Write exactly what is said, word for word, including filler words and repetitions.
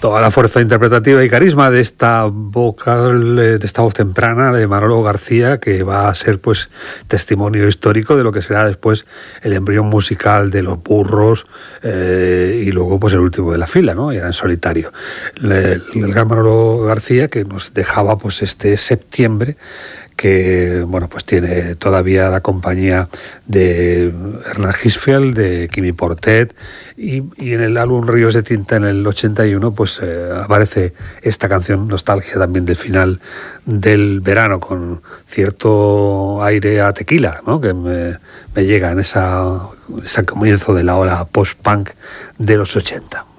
toda la fuerza interpretativa y carisma de esta vocal, de esta voz temprana de Manolo García, que va a ser pues testimonio histórico de lo que será después el embrión musical de Los Burros, eh, y luego pues el último de la fila, ¿no? Ya en solitario. El, el gran Manolo García, que nos dejaba pues este septiembre, que bueno, pues tiene todavía la compañía de Hernán Gisfeld, de Quimi Portet, y, y en el álbum Ríos de Tinta en el ochenta y uno pues eh, aparece esta canción nostalgia también del final del verano, con cierto aire a tequila, ¿no? Que me, me llega en esa, ese comienzo de la ola post-punk de los ochenta.